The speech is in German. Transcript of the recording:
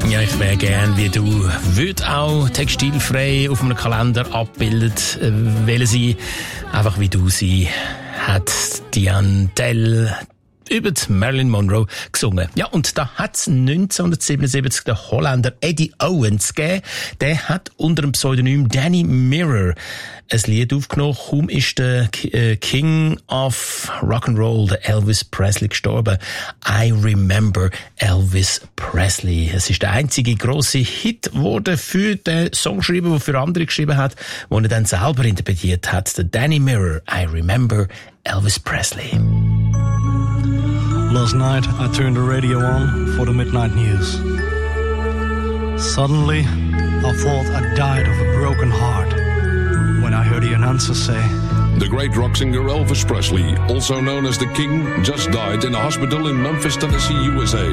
Ja, ich wäre gern wie du. Würde auch textilfrei auf einem Kalender abbildet wollen sein. Einfach wie du sie hat Diane Dell über die Marilyn Monroe gesungen. Ja, und da hat es 1977 den Holländer Eddie Owens gegeben. Der hat unter dem Pseudonym Danny Mirror ein Lied aufgenommen. Kaum ist der King of Rock'n'Roll, der Elvis Presley, gestorben. I Remember Elvis Presley. Es ist der einzige grosse Hit geworden für den Songschreiber, der für andere geschrieben hat, den er dann selber interpretiert hat. Der Danny Mirror, I Remember Elvis Presley. Last night, I turned the radio on for the midnight news. Suddenly, I thought I died of a broken heart when I heard the announcer say, The great rock singer Elvis Presley, also known as the King, just died in a hospital in Memphis, Tennessee, USA.